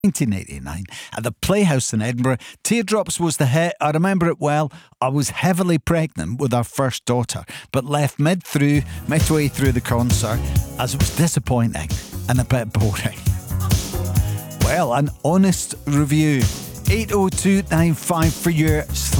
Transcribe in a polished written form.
1989 at the Playhouse in Edinburgh. Teardrops was the hit. I remember it well. I was heavily pregnant with our first daughter, but left midway through the concert, as it was disappointing and a bit boring. Well, an honest review. 80295 for your